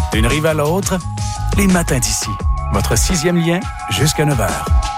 D'une rive à l'autre, les matins d'ici. Votre 6e lien jusqu'à 9h.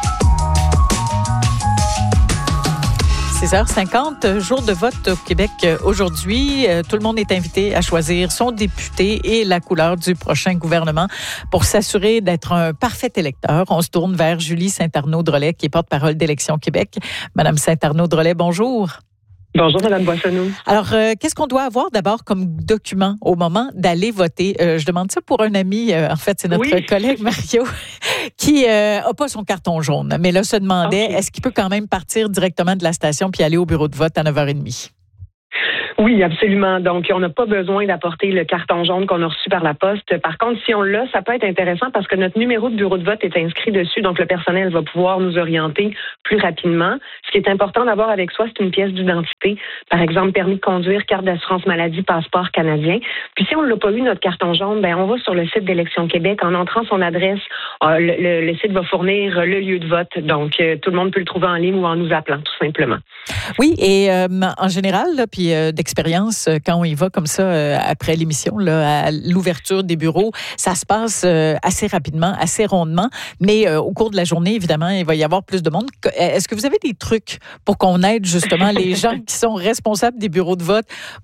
6h50, jour de vote au Québec aujourd'hui. Tout le monde est invité à choisir son député et la couleur du prochain gouvernement pour s'assurer d'être un parfait électeur. On se tourne vers Julie Saint-Arnaud-Drolet, qui est porte-parole d'Élections Québec. Madame Saint-Arnaud-Drolet, bonjour. Bonjour, Mme Boissonneau. Alors, qu'est-ce qu'on doit avoir d'abord comme document au moment d'aller voter? Je demande ça pour un ami, en fait, c'est notre collègue Mario, qui n'a pas son carton jaune, mais là se demandait, est-ce qu'il peut quand même partir directement de la station puis aller au bureau de vote à 9h30? Oui, absolument. Donc, on n'a pas besoin d'apporter le carton jaune qu'on a reçu par la poste. Par contre, si on l'a, ça peut être intéressant parce que notre numéro de bureau de vote est inscrit dessus, donc le personnel va pouvoir nous orienter plus rapidement. Ce qui est important d'avoir avec soi, c'est une pièce d'identité. Par exemple, permis de conduire, carte d'assurance maladie, passeport canadien. Puis si on ne l'a pas eu, notre carton jaune, on va sur le site d'Élections Québec. En entrant son adresse, le site va fournir le lieu de vote. Donc, tout le monde peut le trouver en ligne ou en nous appelant, tout simplement. Oui, et en général, là, puis d'expérience, quand on y va comme ça après l'émission, là, à l'ouverture des bureaux, ça se passe assez rapidement, assez rondement, mais au cours de la journée, évidemment, il va y avoir plus de monde. Est-ce que vous avez des trucs pour qu'on aide justement les gens qui sont responsables des bureaux de vote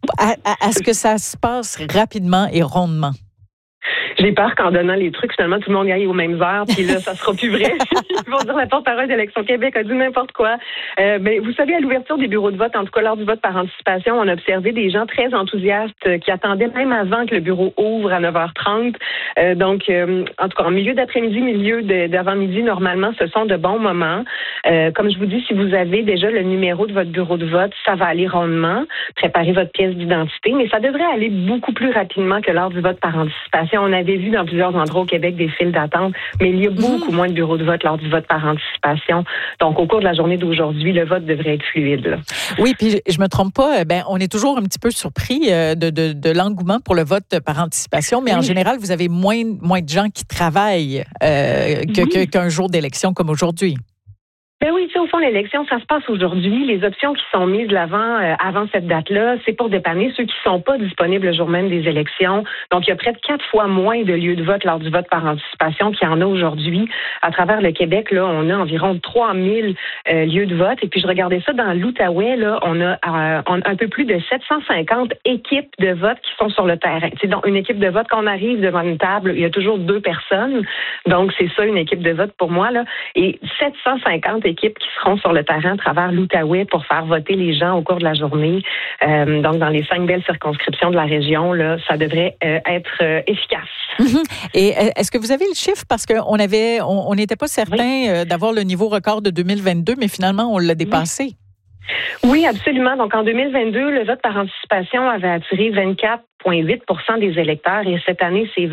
à ce que ça se passe rapidement et rondement? J'ai peur qu'en donnant les trucs, finalement, tout le monde y aille aux mêmes heures, puis là, ça sera plus vrai. Ils vont dire la porte-parole d'Élections Québec a dit n'importe quoi. Mais vous savez, à l'ouverture des bureaux de vote, en tout cas lors du vote par anticipation, on a observé des gens très enthousiastes qui attendaient même avant que le bureau ouvre à 9h30. Donc, en tout cas, en milieu d'après-midi, milieu d'avant-midi, normalement, ce sont de bons moments. Comme je vous dis, si vous avez déjà le numéro de votre bureau de vote, ça va aller rondement. Préparez votre pièce d'identité, mais ça devrait aller beaucoup plus rapidement que lors du vote par anticipation. On avait vu dans plusieurs endroits au Québec des files d'attente, mais il y a beaucoup moins de bureaux de vote lors du vote par anticipation. Donc, au cours de la journée d'aujourd'hui, le vote devrait être fluide. Là. Oui, puis je me trompe pas, on est toujours un petit peu surpris de l'engouement pour le vote par anticipation, mais en général, vous avez moins de gens qui travaillent qu'un jour d'élection comme aujourd'hui. Ben oui, au fond, l'élection, ça se passe aujourd'hui. Les options qui sont mises de l'avant avant cette date-là, c'est pour dépanner ceux qui ne sont pas disponibles le jour même des élections. Donc, il y a près de 4 fois moins de lieux de vote lors du vote par anticipation qu'il y en a aujourd'hui. À travers le Québec, là, on a environ 3000 lieux de vote. Et puis, je regardais ça dans l'Outaouais, là, on a un peu plus de 750 équipes de vote qui sont sur le terrain. C'est donc une équipe de vote, quand on arrive devant une table, il y a toujours 2 personnes. Donc, c'est ça, une équipe de vote pour moi, là. Et 750 équipes qui seront sur le terrain à travers l'Outaouais pour faire voter les gens au cours de la journée. Donc, dans les 5 belles circonscriptions de la région, là, ça devrait être efficace. Mm-hmm. Et est-ce que vous avez le chiffre? Parce qu'on n'était pas certain d'avoir le niveau record de 2022, mais finalement, on l'a dépassé. Oui, absolument. Donc, en 2022, le vote par anticipation avait attiré 24,8% des électeurs et cette année, c'est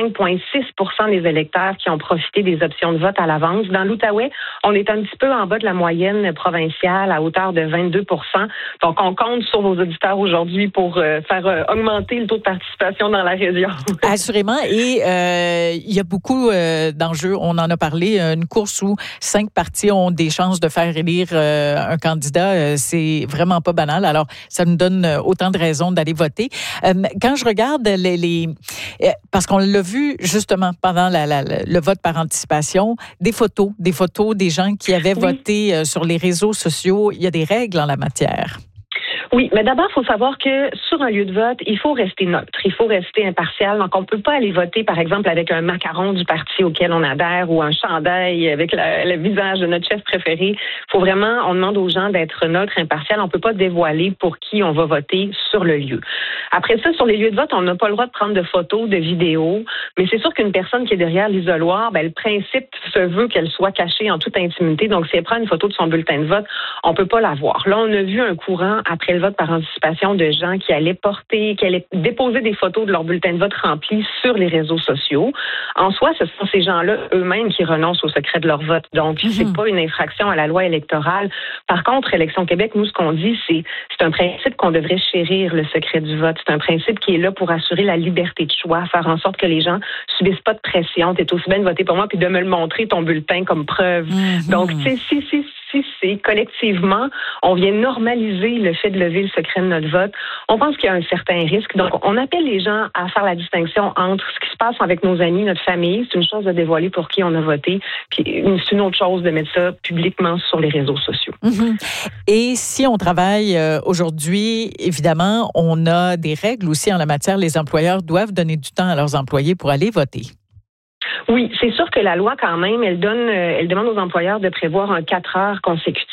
25,6% des électeurs qui ont profité des options de vote à l'avance. Dans l'Outaouais, on est un petit peu en bas de la moyenne provinciale à hauteur de 22%. Donc, on compte sur vos auditeurs aujourd'hui pour faire augmenter le taux de participation dans la région. Assurément. Et il y a beaucoup d'enjeux. On en a parlé. Une course où 5 partis ont des chances de faire élire un candidat. C'est vraiment pas banal. Alors, ça nous donne autant de raisons d'aller voter. Quand je regarde parce qu'on l'a vu justement pendant le vote par anticipation, des photos des gens qui avaient voté sur les réseaux sociaux. Il y a des règles en la matière. Oui, mais d'abord, il faut savoir que sur un lieu de vote, il faut rester neutre, il faut rester impartial. Donc, on ne peut pas aller voter, par exemple, avec un macaron du parti auquel on adhère ou un chandail avec le visage de notre chef préféré. Il faut vraiment, on demande aux gens d'être neutres, impartial. On ne peut pas dévoiler pour qui on va voter sur le lieu. Après ça, sur les lieux de vote, on n'a pas le droit de prendre de photos, de vidéos, mais c'est sûr qu'une personne qui est derrière l'isoloir, le principe se veut qu'elle soit cachée en toute intimité. Donc, si elle prend une photo de son bulletin de vote, on ne peut pas la voir. Là, on a vu un courant après le vote par anticipation de gens qui allaient déposer des photos de leur bulletin de vote remplis sur les réseaux sociaux. En soi, ce sont ces gens-là eux-mêmes qui renoncent au secret de leur vote. Donc, c'est pas une infraction à la loi électorale. Par contre, Élections Québec, nous, ce qu'on dit, c'est un principe qu'on devrait chérir, le secret du vote. C'est un principe qui est là pour assurer la liberté de choix, faire en sorte que les gens subissent pas de pression. T'es aussi bien de voter pour moi puis de me le montrer, ton bulletin, comme preuve. Donc, si si c'est collectivement, on vient normaliser le fait de lever le secret de notre vote, on pense qu'il y a un certain risque. Donc, on appelle les gens à faire la distinction entre ce qui se passe avec nos amis, notre famille. C'est une chose de dévoiler pour qui on a voté, puis c'est une autre chose de mettre ça publiquement sur les réseaux sociaux. Mm-hmm. Et si on travaille aujourd'hui, évidemment, on a des règles aussi en la matière. Les employeurs doivent donner du temps à leurs employés pour aller voter. Oui, c'est sûr que la loi, quand même, elle demande aux employeurs de prévoir un 4 heures consécutif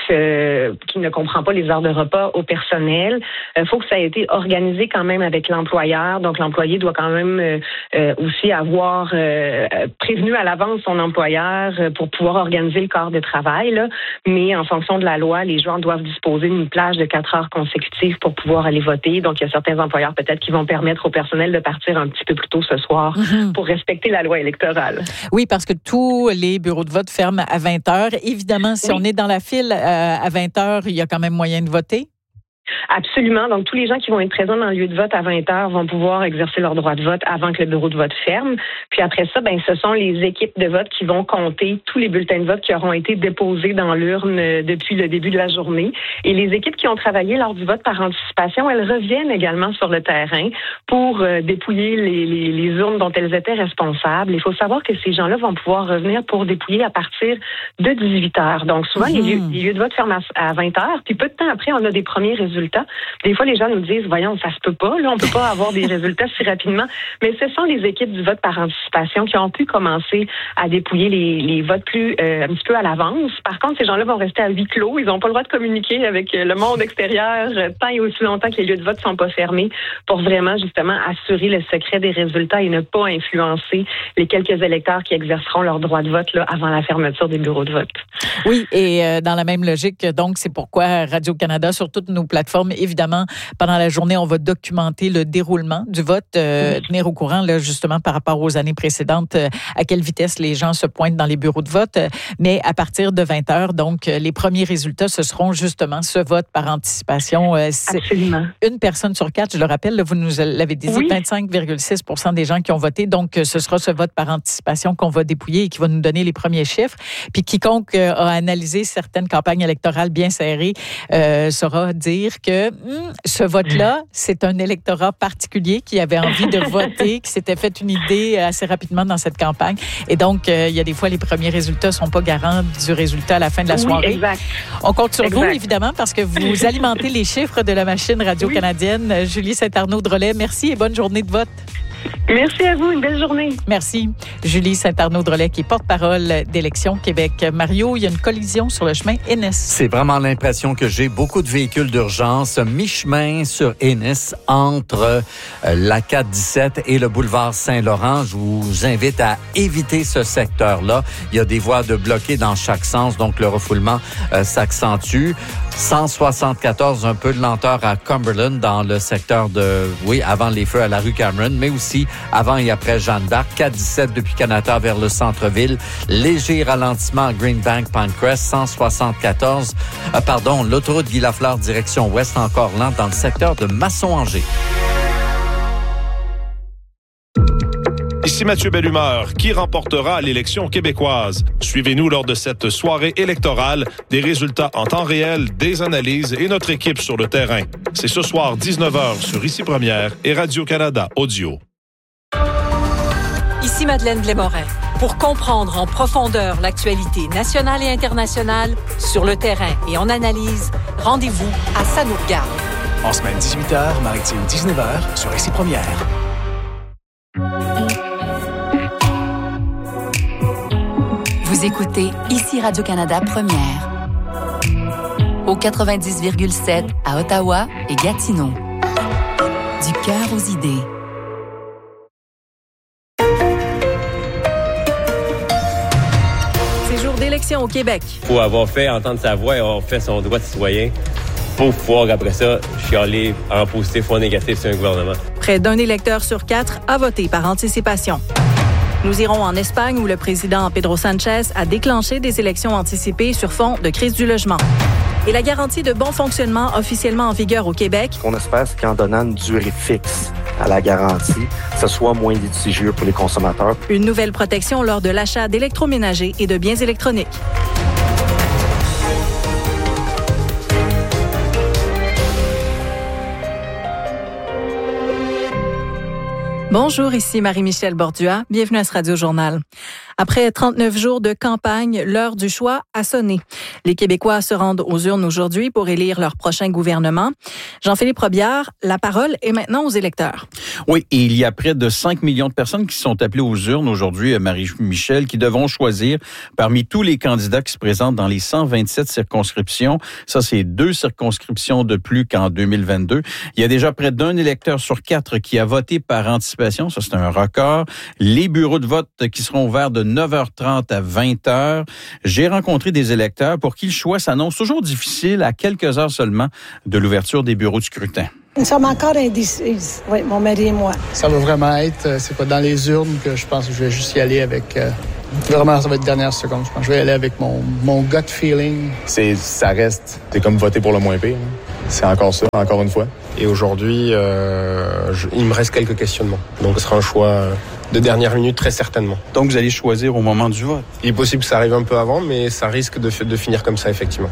qui ne comprend pas les heures de repas au personnel. Il faut que ça ait été organisé quand même avec l'employeur. Donc, l'employé doit quand même aussi avoir prévenu à l'avance son employeur pour pouvoir organiser le corps de travail. Là. Mais en fonction de la loi, les gens doivent disposer d'une plage de 4 heures consécutives pour pouvoir aller voter. Donc, il y a certains employeurs peut-être qui vont permettre au personnel de partir un petit peu plus tôt ce soir pour respecter la loi électorale. Oui, parce que tous les bureaux de vote ferment à 20 heures. Évidemment, si on est dans la file à 20 heures, il y a quand même moyen de voter. Absolument. Donc, tous les gens qui vont être présents dans le lieu de vote à 20 heures vont pouvoir exercer leur droit de vote avant que le bureau de vote ferme. Puis après ça, ce sont les équipes de vote qui vont compter tous les bulletins de vote qui auront été déposés dans l'urne depuis le début de la journée. Et les équipes qui ont travaillé lors du vote par anticipation, elles reviennent également sur le terrain pour dépouiller les urnes dont elles étaient responsables. Il faut savoir que ces gens-là vont pouvoir revenir pour dépouiller à partir de 18 heures. Donc, souvent, les lieux de vote ferment à 20 heures. Puis peu de temps après, on a des premiers résultats. Des fois, les gens nous disent, voyons, ça se peut pas, là, on peut pas avoir des résultats si rapidement. Mais ce sont les équipes du vote par anticipation qui ont pu commencer à dépouiller les votes plus un petit peu à l'avance. Par contre, ces gens-là vont rester à huis clos. Ils n'ont pas le droit de communiquer avec le monde extérieur tant et aussi longtemps que les lieux de vote sont pas fermés pour vraiment, justement, assurer le secret des résultats et ne pas influencer les quelques électeurs qui exerceront leur droit de vote là, avant la fermeture des bureaux de vote. Oui, et dans la même logique, donc, c'est pourquoi Radio-Canada, sur toutes nos plateformes, évidemment, pendant la journée, on va documenter le déroulement du vote, tenir au courant, là, justement, par rapport aux années précédentes, à quelle vitesse les gens se pointent dans les bureaux de vote. Mais à partir de 20 heures, donc, les premiers résultats, ce seront justement ce vote par anticipation. Absolument. Une personne sur 4, je le rappelle, là, vous nous l'avez dit, 25,6% des gens qui ont voté. Donc, ce sera ce vote par anticipation qu'on va dépouiller et qui va nous donner les premiers chiffres. Puis quiconque a analysé certaines campagnes électorales bien serrées saura dire que ce vote-là, c'est un électorat particulier qui avait envie de voter, qui s'était fait une idée assez rapidement dans cette campagne. Et donc, il y a des fois, les premiers résultats ne sont pas garants du résultat à la fin de la soirée. Exact. On compte sur vous, évidemment, parce que vous alimentez les chiffres de la machine radio-canadienne. Julie Saint-Arnaud-Drolet, merci et bonne journée de vote. Merci à vous. Une belle journée. Merci. Julie Saint-Arnaud-Drolet, qui est porte-parole d'Élections Québec. Mario, il y a une collision sur le chemin Ennis. C'est vraiment l'impression que j'ai. Beaucoup de véhicules d'urgence mi-chemin sur Ennis entre la 417 et le boulevard Saint-Laurent. Je vous invite à éviter ce secteur-là. Il y a des voies de bloquées dans chaque sens, donc le refoulement s'accentue. 174, un peu de lenteur à Cumberland dans le secteur avant les feux à la rue Cameron, mais aussi avant et après Jeanne d'Arc. 417 depuis Canada vers le centre-ville. Léger ralentissement à Greenbank, Pinecrest. 174, l'autoroute Guy Lafleur direction ouest, encore lente dans le secteur de Masson-Angers. Ici Mathieu Bellumeur. Qui remportera l'élection québécoise? Suivez-nous lors de cette soirée électorale, des résultats en temps réel, des analyses et notre équipe sur le terrain. C'est ce soir 19h sur Ici Première et Radio-Canada Audio. Ici Madeleine Blais-Morin. Pour comprendre en profondeur l'actualité nationale et internationale, sur le terrain et en analyse, rendez-vous à Ça nous regarde. En semaine 18h, maritime 19h sur Ici Première. Vous écoutez Ici Radio-Canada Première. Au 90,7 à Ottawa et Gatineau. Du cœur aux idées. C'est jour d'élection au Québec. Il faut avoir fait entendre sa voix et avoir fait son droit de citoyen pour pouvoir, après ça, chialer en positif ou en négatif sur un gouvernement. Près d'un électeur sur 4 a voté par anticipation. Nous irons en Espagne où le président Pedro Sanchez a déclenché des élections anticipées sur fond de crise du logement. Et la garantie de bon fonctionnement officiellement en vigueur au Québec. On espère qu'en donnant une durée fixe à la garantie, ce soit moins litigieux pour les consommateurs. Une nouvelle protection lors de l'achat d'électroménagers et de biens électroniques. Bonjour, ici Marie-Michel Bordua. Bienvenue à ce Radio-Journal. Après 39 jours de campagne, l'heure du choix a sonné. Les Québécois se rendent aux urnes aujourd'hui pour élire leur prochain gouvernement. Jean-Philippe Robillard, la parole est maintenant aux électeurs. Oui, et il y a près de 5 millions de personnes qui sont appelées aux urnes aujourd'hui, Marie-Michel, qui devront choisir parmi tous les candidats qui se présentent dans les 127 circonscriptions. Ça, c'est 2 circonscriptions de plus qu'en 2022. Il y a déjà près d'un électeur sur 4 qui a voté par anticipation. Ça, c'est un record. Les bureaux de vote qui seront ouverts de 9h30 à 20h. J'ai rencontré des électeurs pour qui le choix s'annonce toujours difficile à quelques heures seulement de l'ouverture des bureaux de scrutin. Nous sommes encore indécises, oui, mon mari et moi. Ça va vraiment être, c'est pas dans les urnes que je pense que je vais juste y aller avec... Vraiment, ça va être dernière seconde. Je pense que je vais y aller avec mon gut feeling. Ça reste, c'est comme voter pour le moins pire. C'est encore ça, encore une fois. Et aujourd'hui, il me reste quelques questionnements. Donc, ce sera un choix de dernière minute, très certainement. Donc, vous allez choisir au moment du vote? Il est possible que ça arrive un peu avant, mais ça risque de finir comme ça, effectivement.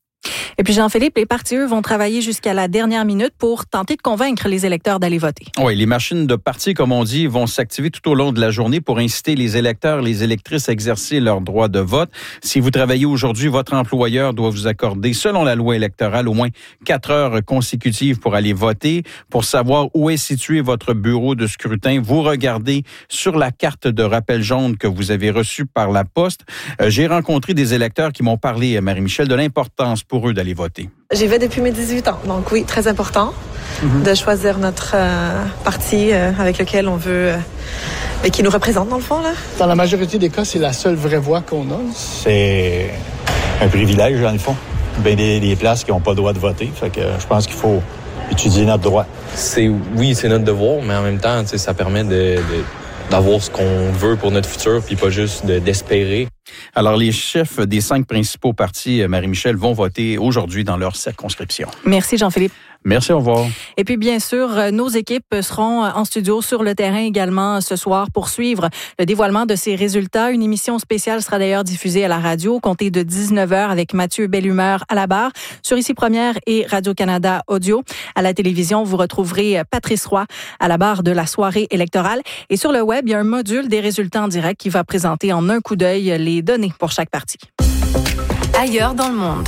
Et puis Jean-Philippe, les partis, eux, vont travailler jusqu'à la dernière minute pour tenter de convaincre les électeurs d'aller voter. Oui, les machines de partis, comme on dit, vont s'activer tout au long de la journée pour inciter les électeurs, les électrices à exercer leur droit de vote. Si vous travaillez aujourd'hui, votre employeur doit vous accorder, selon la loi électorale, au moins 4 heures consécutives pour aller voter. Pour savoir où est situé votre bureau de scrutin, vous regardez sur la carte de rappel jaune que vous avez reçue par la poste. J'ai rencontré des électeurs qui m'ont parlé, Marie-Michel, de l'importance pour eux d'aller voter. J'y vais depuis mes 18 ans, donc oui, très important de choisir notre parti avec lequel on veut et qui nous représente dans le fond. Là. Dans la majorité des cas, c'est la seule vraie voix qu'on a. C'est un privilège, dans le fond. Ben des places qui n'ont pas le droit de voter, fait que je pense qu'il faut étudier notre droit. C'est notre devoir, mais en même temps, ça permet d'avoir ce qu'on veut pour notre futur, puis pas juste d'espérer. Alors, les chefs des 5 principaux partis, Marie-Michel, vont voter aujourd'hui dans leur circonscription. Merci, Jean-Philippe. Merci, au revoir. Et puis, bien sûr, nos équipes seront en studio sur le terrain également ce soir pour suivre le dévoilement de ces résultats. Une émission spéciale sera d'ailleurs diffusée à la radio, comptée de 19h avec Mathieu Bellumeur à la barre, sur Ici Première et Radio-Canada Audio. À la télévision, vous retrouverez Patrice Roy à la barre de la soirée électorale. Et sur le web, il y a un module des résultats en direct qui va présenter en un coup d'œil les données pour chaque parti. Ailleurs dans le monde.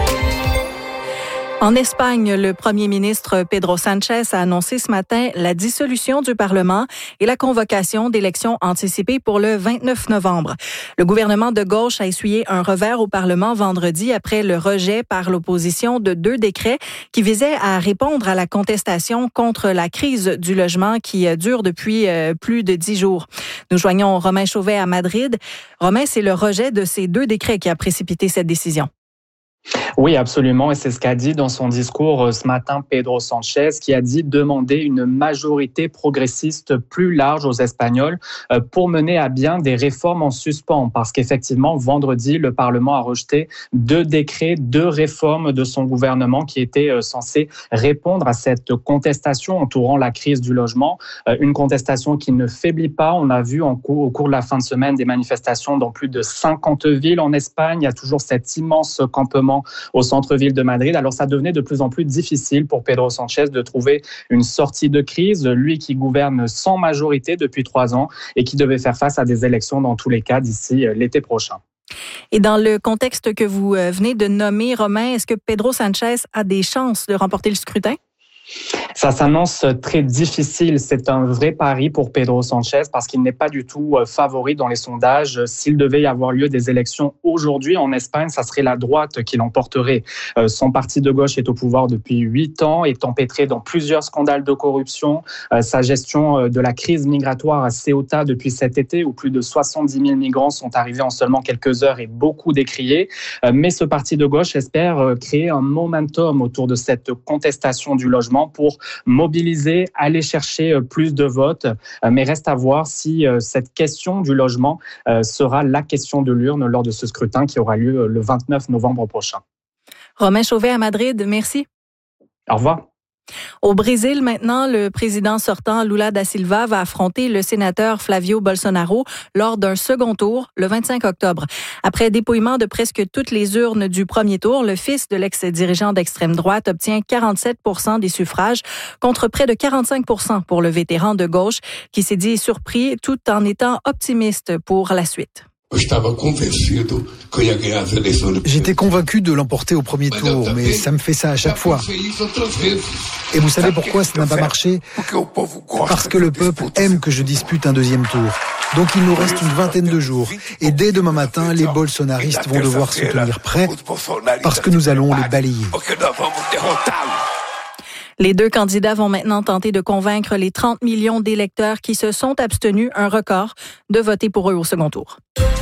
En Espagne, le premier ministre Pedro Sánchez a annoncé ce matin la dissolution du Parlement et la convocation d'élections anticipées pour le 29 novembre. Le gouvernement de gauche a essuyé un revers au Parlement vendredi après le rejet par l'opposition de 2 décrets qui visaient à répondre à la contestation contre la crise du logement qui dure depuis plus de 10 jours. Nous joignons Romain Chauvet à Madrid. Romain, c'est le rejet de ces 2 décrets qui a précipité cette décision. Oui, absolument. Et c'est ce qu'a dit dans son discours ce matin Pedro Sánchez, qui a dit demander une majorité progressiste plus large aux Espagnols pour mener à bien des réformes en suspens. Parce qu'effectivement, vendredi, le Parlement a rejeté 2 décrets, 2 réformes de son gouvernement qui étaient censés répondre à cette contestation entourant la crise du logement. Une contestation qui ne faiblit pas. On a vu au cours de la fin de semaine des manifestations dans plus de 50 villes en Espagne. Il y a toujours cet immense campement au centre-ville de Madrid. Alors, ça devenait de plus en plus difficile pour Pedro Sánchez de trouver une sortie de crise, lui qui gouverne sans majorité depuis 3 ans et qui devait faire face à des élections dans tous les cas d'ici l'été prochain. Et dans le contexte que vous venez de nommer, Romain, est-ce que Pedro Sánchez a des chances de remporter le scrutin? Ça s'annonce très difficile. C'est un vrai pari pour Pedro Sánchez parce qu'il n'est pas du tout favori dans les sondages. S'il devait y avoir lieu des élections aujourd'hui en Espagne, ça serait la droite qui l'emporterait. Son parti de gauche est au pouvoir depuis 8 ans, est empêtré dans plusieurs scandales de corruption. Sa gestion de la crise migratoire à Ceuta depuis cet été, où plus de 70 000 migrants sont arrivés en seulement quelques heures, est beaucoup décrié. Mais ce parti de gauche espère créer un momentum autour de cette contestation du logement pour mobiliser, aller chercher plus de votes. Mais reste à voir si cette question du logement sera la question de l'urne lors de ce scrutin qui aura lieu le 29 novembre prochain. Romain Chauvet à Madrid, merci. Au revoir. Au Brésil, maintenant, le président sortant Lula da Silva va affronter le sénateur Flavio Bolsonaro lors d'un second tour le 25 octobre. Après dépouillement de presque toutes les urnes du premier tour, le fils de l'ex-dirigeant d'extrême droite obtient 47% des suffrages contre près de 45% pour le vétéran de gauche qui s'est dit surpris tout en étant optimiste pour la suite. J'étais convaincu de l'emporter au premier tour, mais ça me fait ça à chaque fois. Et vous savez pourquoi ça n'a pas marché ? Parce que le peuple aime que je dispute un deuxième tour. Donc il nous reste une vingtaine de jours. Et dès demain matin, les bolsonaristes vont devoir se tenir prêts parce que nous allons les balayer. Les deux candidats vont maintenant tenter de convaincre les 30 millions d'électeurs qui se sont abstenus, un record, de voter pour eux au second tour.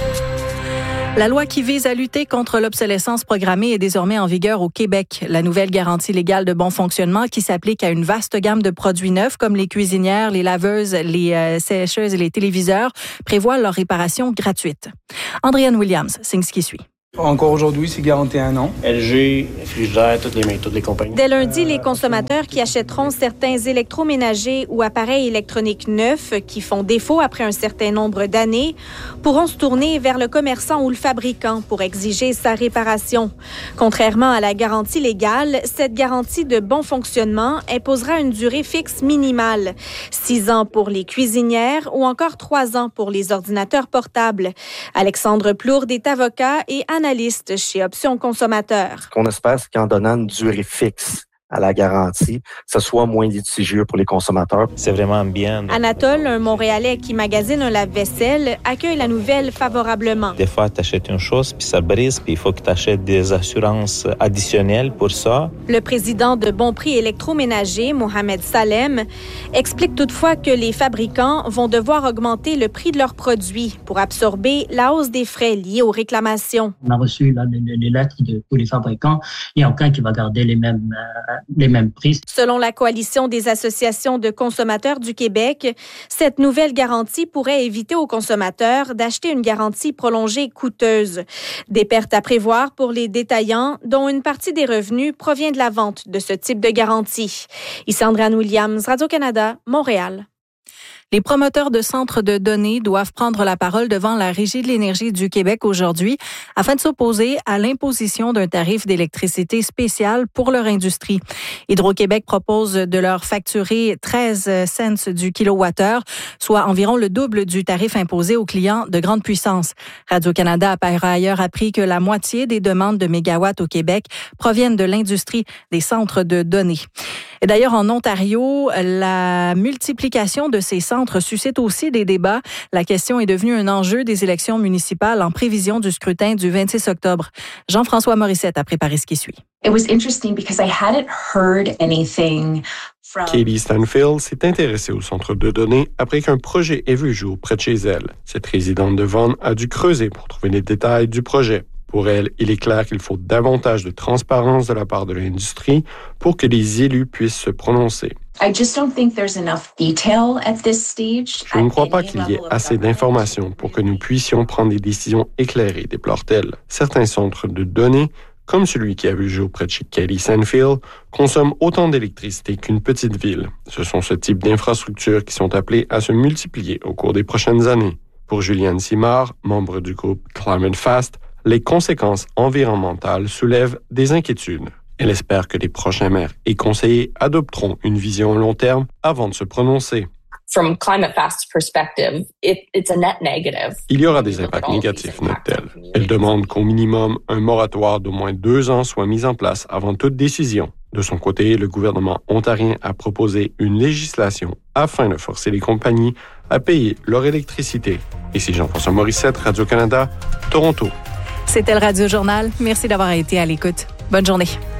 La loi qui vise à lutter contre l'obsolescence programmée est désormais en vigueur au Québec. La nouvelle garantie légale de bon fonctionnement qui s'applique à une vaste gamme de produits neufs comme les cuisinières, les laveuses, les sécheuses et les téléviseurs prévoit leur réparation gratuite. Andréane Williams signe ce qui suit. Encore aujourd'hui, c'est garanti 1 an. LG, Frigidaire, toutes les compagnies. Dès lundi, les consommateurs qui achèteront certains électroménagers ou appareils électroniques neufs qui font défaut après un certain nombre d'années pourront se tourner vers le commerçant ou le fabricant pour exiger sa réparation. Contrairement à la garantie légale, cette garantie de bon fonctionnement imposera une durée fixe minimale. 6 ans pour les cuisinières ou encore 3 ans pour les ordinateurs portables. Alexandre Plourde est avocat et analyste chez Options Consommateurs. Ce qu'on espère, c'est qu'en donnant une durée fixe à la garantie, que ce soit moins litigieux pour les consommateurs. C'est vraiment bien. Anatole, un Montréalais qui magasine un lave-vaisselle, accueille la nouvelle favorablement. Des fois, tu achètes une chose, puis ça brise, puis il faut que tu achètes des assurances additionnelles pour ça. Le président de Bon Prix Électroménager, Mohamed Salem, explique toutefois que les fabricants vont devoir augmenter le prix de leurs produits pour absorber la hausse des frais liés aux réclamations. On a reçu les lettres de tous les fabricants. Il n'y a aucun qui va garder les mêmes prix. Selon la Coalition des associations de consommateurs du Québec, cette nouvelle garantie pourrait éviter aux consommateurs d'acheter une garantie prolongée coûteuse. Des pertes à prévoir pour les détaillants, dont une partie des revenus provient de la vente de ce type de garantie. Ici Andréane Williams, Radio-Canada, Montréal. Les promoteurs de centres de données doivent prendre la parole devant la Régie de l'énergie du Québec aujourd'hui afin de s'opposer à l'imposition d'un tarif d'électricité spécial pour leur industrie. Hydro-Québec propose de leur facturer 13 cents du kilowattheure, soit environ le double du tarif imposé aux clients de grande puissance. Radio-Canada a par ailleurs appris que la moitié des demandes de mégawatts au Québec proviennent de l'industrie des centres de données. Et d'ailleurs, en Ontario, la multiplication de ces centres suscite aussi des débats. La question est devenue un enjeu des élections municipales en prévision du scrutin du 26 octobre. Jean-François Morissette a préparé ce qui suit. It was interesting because I hadn't heard anything from... Katie Stanfield s'est intéressée au centre de données après qu'un projet ait vu le jour près de chez elle. Cette résidente de Vaughan a dû creuser pour trouver les détails du projet. Pour elle, il est clair qu'il faut davantage de transparence de la part de l'industrie pour que les élus puissent se prononcer. I just don't think there's enough detail at this stage. Je ne crois pas qu'il y ait assez d'informations pour que nous puissions prendre des décisions éclairées, déplore-t-elle. Certains centres de données, comme celui qui a vu le jour près de chez Katie Stanfield, consomment autant d'électricité qu'une petite ville. Ce sont ce type d'infrastructures qui sont appelées à se multiplier au cours des prochaines années. Pour Juliane Simard, membre du groupe Climate Fast, les conséquences environnementales soulèvent des inquiétudes. Elle espère que les prochains maires et conseillers adopteront une vision long terme avant de se prononcer. From Climate Fast perspective, it's a net negative. Il y aura des impacts négatifs, note-t-elle. Elle demande qu'au minimum, un moratoire d'au moins 2 ans soit mis en place avant toute décision. De son côté, le gouvernement ontarien a proposé une législation afin de forcer les compagnies à payer leur électricité. Ici Jean-François Morissette, Radio-Canada, Toronto. C'était le Radio Journal. Merci d'avoir été à l'écoute. Bonne journée.